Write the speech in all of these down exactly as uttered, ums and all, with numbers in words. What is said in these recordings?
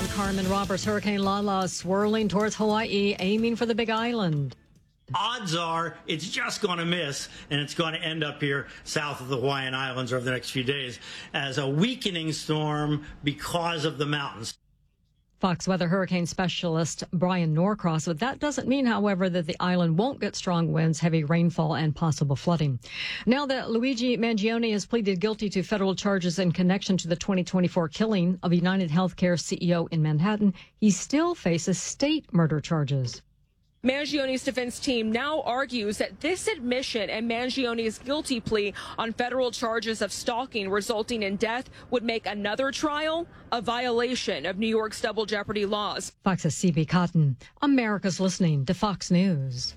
I'm Carmen Roberts. Hurricane Lala swirling towards Hawaii, aiming for the Big Island. Odds are it's just going to miss, and it's going to end up here south of the Hawaiian Islands over the next few days as a weakening storm because of the mountains. Fox Weather hurricane specialist Brian Norcross. But that doesn't mean, however, that the island won't get strong winds, heavy rainfall, and possible flooding. Now that Luigi Mangione has pleaded guilty to federal charges in connection to the twenty twenty-four killing of United Healthcare C E O in Manhattan, he still faces state murder charges. Mangione's defense team now argues that this admission and Mangione's guilty plea on federal charges of stalking resulting in death would make another trial a violation of New York's double jeopardy laws. Fox's C B Cotton. America's listening to Fox News.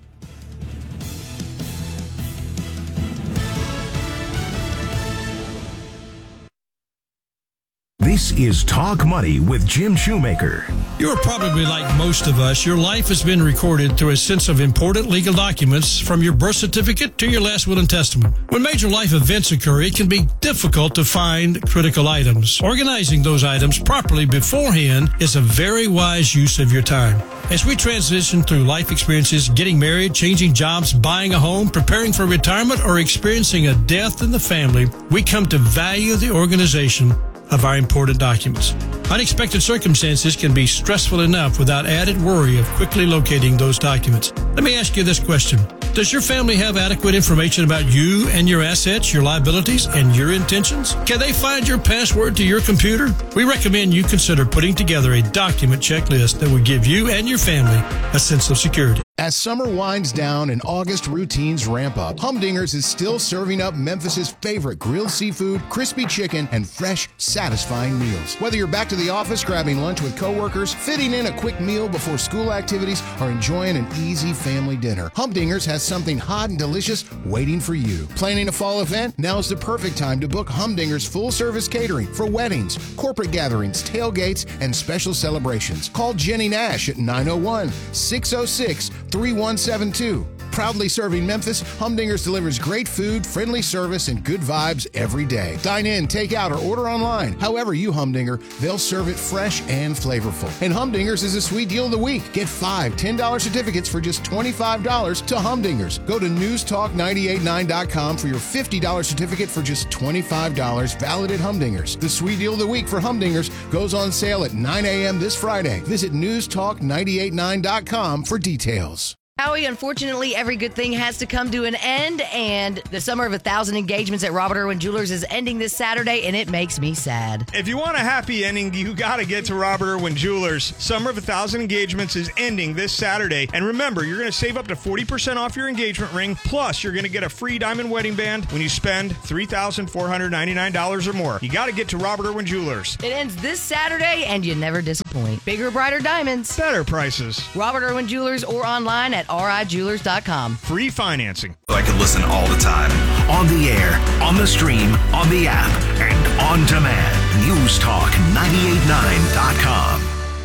This is Talk Money with Jim Shoemaker. You're probably like most of us. Your life has been recorded through a sense of important legal documents, from your birth certificate to your last will and testament. When major life events occur, it can be difficult to find critical items. Organizing those items properly beforehand is a very wise use of your time. As we transition through life experiences, getting married, changing jobs, buying a home, preparing for retirement, or experiencing a death in the family, we come to value the organization of our important documents. Unexpected circumstances can be stressful enough without added worry of quickly locating those documents. Let me ask you this question. Does your family have adequate information about you and your assets, your liabilities, and your intentions? Can they find your password to your computer? We recommend you consider putting together a document checklist that will give you and your family a sense of security. As summer winds down and August routines ramp up, Humdingers is still serving up Memphis's favorite grilled seafood, crispy chicken, and fresh, satisfying meals. Whether you're back to the office grabbing lunch with coworkers, fitting in a quick meal before school activities, or enjoying an easy family dinner, Humdingers has something hot and delicious waiting for you. Planning a fall event? Now's the perfect time to book Humdingers full-service catering for weddings, corporate gatherings, tailgates, and special celebrations. Call Jenny Nash at nine oh one, six oh six, three one seven two. Proudly serving Memphis, Humdingers delivers great food, friendly service, and good vibes every day. Dine in, take out, or order online. However you Humdinger, they'll serve it fresh and flavorful. And Humdingers is a sweet deal of the week. Get five ten dollar certificates for just twenty-five dollars to Humdingers. Go to news talk nine eight nine dot com for your fifty dollar certificate for just twenty-five dollars, valid at Humdingers. The sweet deal of the week for Humdingers goes on sale at nine a.m. this Friday. Visit news talk nine eight nine dot com for details. Howie, unfortunately, every good thing has to come to an end, and the summer of a thousand engagements at Robert Irwin Jewelers is ending this Saturday, and it makes me sad. If you want a happy ending, you got to get to Robert Irwin Jewelers. Summer of a thousand engagements is ending this Saturday, and remember, you're going to save up to forty percent off your engagement ring, plus you're going to get a free diamond wedding band when you spend three thousand four hundred ninety-nine dollars or more. You got to get to Robert Irwin Jewelers. It ends this Saturday, and you never disappoint. Bigger, brighter diamonds. Better prices. Robert Irwin Jewelers or online at r i jewelers dot com. Free financing. I can listen all the time. On the air, on the stream, on the app, and on demand. News Talk nine eight nine dot com.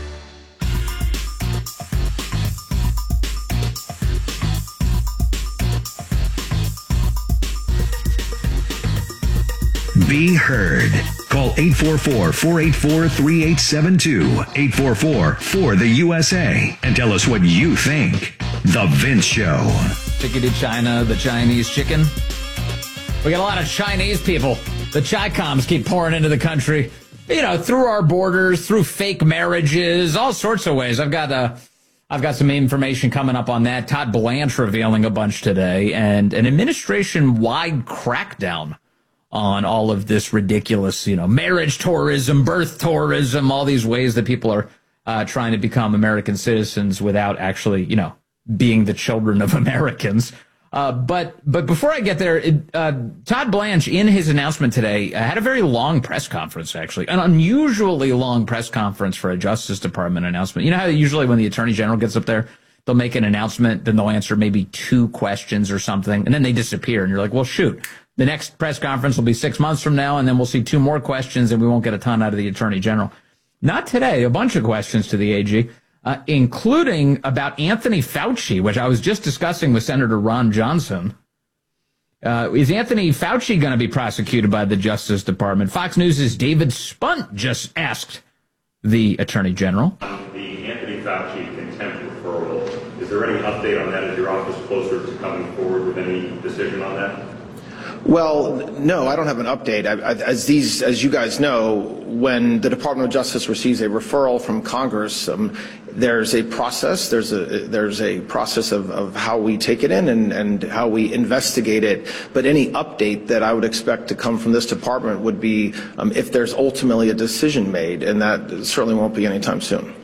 Be heard. Call eight four four, four eight four, three eight seven two, eight four four, four the U S A, and tell us what you think. The Vince Show. Chicken to China, the Chinese chicken. We got a lot of Chinese people. The Chi-Coms keep pouring into the country, you know, through our borders, through fake marriages, all sorts of ways. I've got uh, I've got some information coming up on that. Todd Blanche revealing a bunch today, and an administration-wide crackdown on all of this ridiculous, you know, marriage tourism, birth tourism, all these ways that people are uh, trying to become American citizens without actually, you know, being the children of Americans. Uh, but but before I get there, it, uh, Todd Blanche, in his announcement today, uh, had a very long press conference, actually, an unusually long press conference for a Justice Department announcement. You know how usually when the Attorney General gets up there, they'll make an announcement, then they'll answer maybe two questions or something, and then they disappear. And you're like, well, shoot. The next press conference will be six months from now, and then we'll see two more questions, and we won't get a ton out of the Attorney General. Not today. A bunch of questions to the A G, uh, including about Anthony Fauci, which I was just discussing with Senator Ron Johnson. Uh, is Anthony Fauci going to be prosecuted by the Justice Department? Fox News' David Spunt just asked the Attorney General. On the Anthony Fauci contempt referral, is there any update on that? Is your office closer to coming forward with any decision on that? Well, no, I don't have an update. I, I, as these, as you guys know, when the Department of Justice receives a referral from Congress, um, there's a process. There's a there's a process of, of how we take it in and, and how we investigate it. But any update that I would expect to come from this department would be um, if there's ultimately a decision made, and that certainly won't be anytime soon.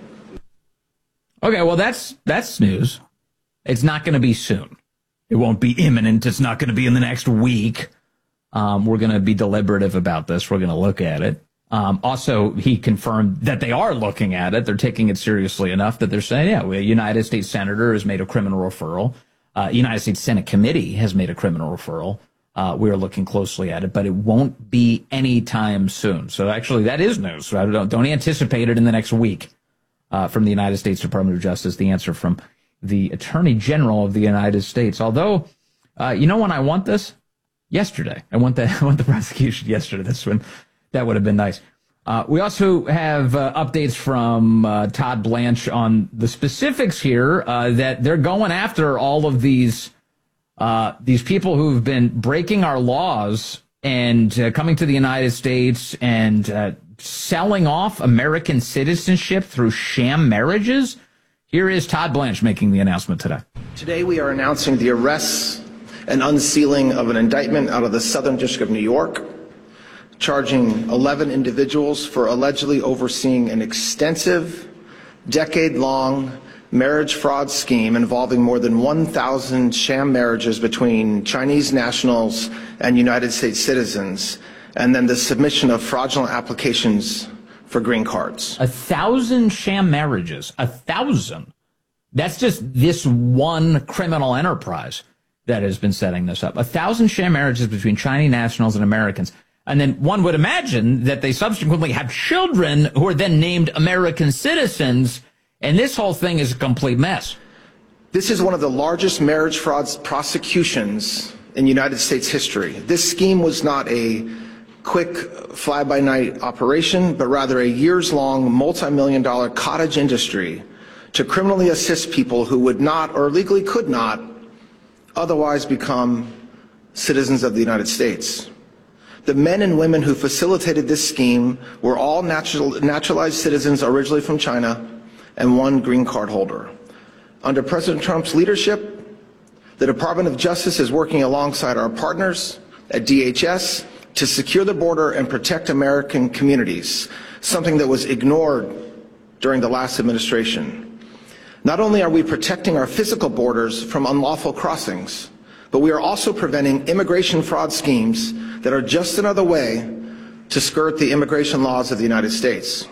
Okay, well, that's that's news. It's not going to be soon. It won't be imminent. It's not going to be in the next week. Um, we're going to be deliberative about this. We're going to look at it. Um, also, he confirmed that they are looking at it. They're taking it seriously enough that they're saying, yeah, a United States senator has made a criminal referral. Uh, United States Senate committee has made a criminal referral. Uh, we are looking closely at it, but it won't be anytime soon. So actually, that is news. So I don't, don't anticipate it in the next week uh, from the United States Department of Justice. The answer from the Attorney General of the United States. Although, uh, you know when I want this? Yesterday. I want the, I want the prosecution yesterday. That's when that would have been nice. Uh, we also have uh, updates from uh, Todd Blanche on the specifics here, uh, that they're going after all of these uh, these people who've been breaking our laws and uh, coming to the United States and uh, selling off American citizenship through sham marriages. Here is Todd Blanche making the announcement today. Today we are announcing the arrests and unsealing of an indictment out of the Southern District of New York, charging eleven individuals for allegedly overseeing an extensive, decade-long marriage fraud scheme involving more than one thousand sham marriages between Chinese nationals and United States citizens, and then the submission of fraudulent applications for green cards. A thousand sham marriages. A thousand. That's just this one criminal enterprise that has been setting this up. A thousand sham marriages between Chinese nationals and Americans. And then one would imagine that they subsequently have children who are then named American citizens. And this whole thing is a complete mess. This is one of the largest marriage fraud prosecutions in United States history. This scheme was not a quick fly-by-night operation, but rather a years-long, multi-million dollar cottage industry to criminally assist people who would not or legally could not otherwise become citizens of the United States. The men and women who facilitated this scheme were all natural, naturalized citizens originally from China and one green card holder. Under President Trump's leadership, the Department of Justice is working alongside our partners at D H S to secure the border and protect American communities, something that was ignored during the last administration. Not only are we protecting our physical borders from unlawful crossings, but we are also preventing immigration fraud schemes that are just another way to skirt the immigration laws of the United States.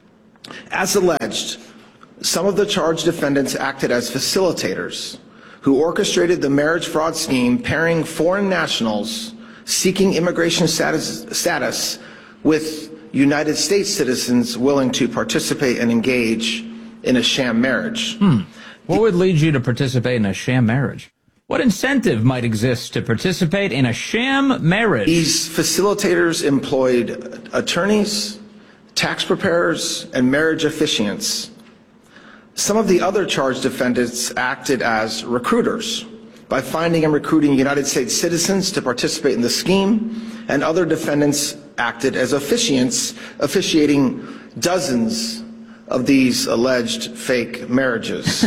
As alleged, some of the charged defendants acted as facilitators who orchestrated the marriage fraud scheme, pairing foreign nationals seeking immigration status, status with United States citizens willing to participate and engage in a sham marriage. Hmm. What would lead you to participate in a sham marriage? What incentive might exist to participate in a sham marriage? These facilitators employed attorneys, tax preparers, and marriage officiants. Some of the other charged defendants acted as recruiters by finding and recruiting United States citizens to participate in the scheme, and other defendants acted as officiants, officiating dozens of these alleged fake marriages.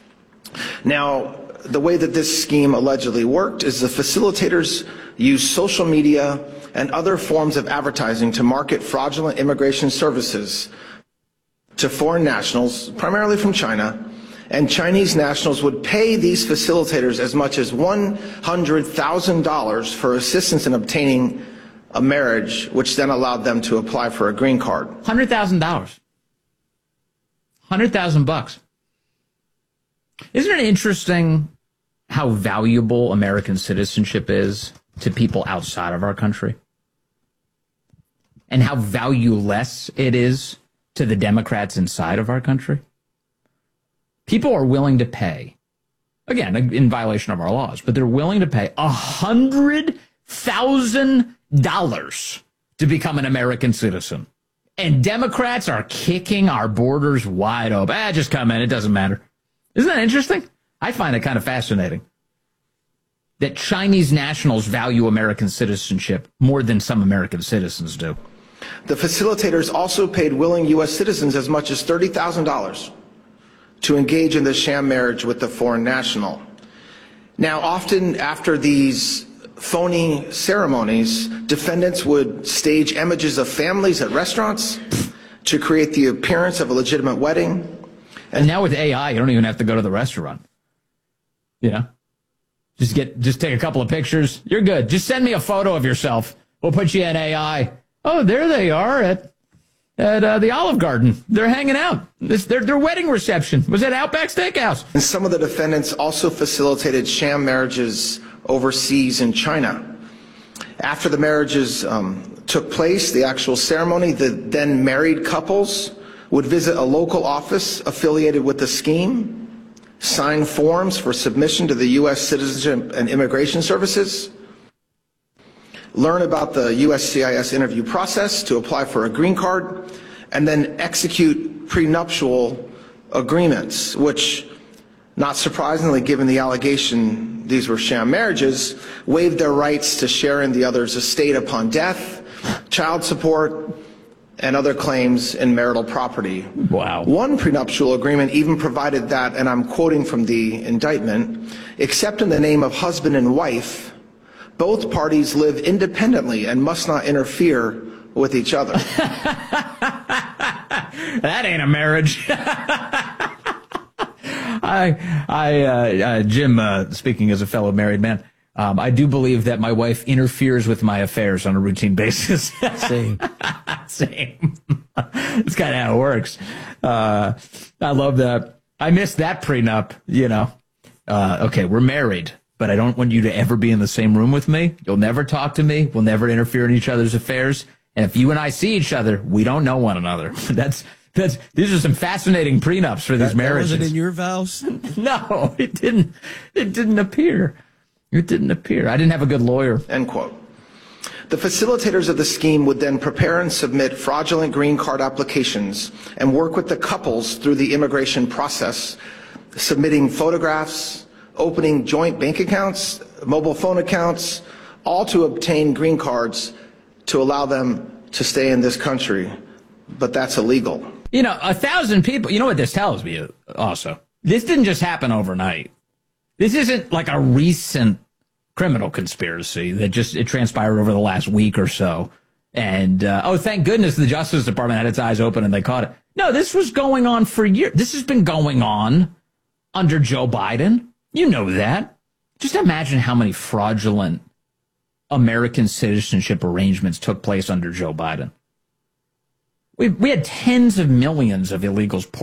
Now, the way that this scheme allegedly worked is the facilitators used social media and other forms of advertising to market fraudulent immigration services to foreign nationals, primarily from China, and Chinese nationals would pay these facilitators as much as one hundred thousand dollars for assistance in obtaining a marriage, which then allowed them to apply for a green card. one hundred thousand dollars. one hundred thousand bucks. Isn't it interesting how valuable American citizenship is to people outside of our country? And how valueless it is to the Democrats inside of our country? People are willing to pay, again, in violation of our laws, but they're willing to pay one hundred thousand dollars to become an American citizen. And Democrats are kicking our borders wide open. Ah, just come in. It doesn't matter. Isn't that interesting? I find it kind of fascinating that Chinese nationals value American citizenship more than some American citizens do. The facilitators also paid willing U S citizens as much as thirty thousand dollars to engage in the sham marriage with the foreign national. Now, often after these phony ceremonies, defendants would stage images of families at restaurants to create the appearance of a legitimate wedding. And, and now with A I, you don't even have to go to the restaurant. You know? Just get, just take a couple of pictures. You're good. Just send me a photo of yourself. We'll put you in A I. Oh, there they are at at uh, the Olive Garden. They're hanging out. This their their wedding reception was at Outback Steakhouse. And some of the defendants also facilitated sham marriages overseas in China. After the marriages um, took place, the actual ceremony, the then married couples would visit a local office affiliated with the scheme, sign forms for submission to the U S Citizenship and Immigration Services, learn about the U S C I S interview process to apply for a green card, and then execute prenuptial agreements, which, not surprisingly, given the allegation these were sham marriages, waived their rights to share in the other's estate upon death, child support, and other claims in marital property. Wow. One prenuptial agreement even provided that, and I'm quoting from the indictment, except in the name of husband and wife, both parties live independently and must not interfere with each other. That ain't a marriage. I, I, uh, uh, Jim, uh, speaking as a fellow married man, um, I do believe that my wife interferes with my affairs on a routine basis. Same. Same. It's kind of how it works. Uh, I love that. I missed that prenup, you know. Uh, okay, we're married, but I don't want you to ever be in the same room with me. You'll never talk to me. We'll never interfere in each other's affairs. And if you and I see each other, we don't know one another. That's that's. These are some fascinating prenups for these that, marriages. That wasn't in your vows? No, it didn't. It didn't appear. It didn't appear. I didn't have a good lawyer. End quote. The facilitators of the scheme would then prepare and submit fraudulent green card applications and work with the couples through the immigration process, submitting photographs, opening joint bank accounts, mobile phone accounts, all to obtain green cards to allow them to stay in this country. But that's illegal. You know, a thousand people, you know what this tells me also? This didn't just happen overnight. This isn't like a recent criminal conspiracy that just it transpired over the last week or so. And, uh, oh, thank goodness the Justice Department had its eyes open and they caught it. No, this was going on for years. This has been going on under Joe Biden. You know that. Just imagine how many fraudulent American citizenship arrangements took place under Joe Biden. We we had tens of millions of illegals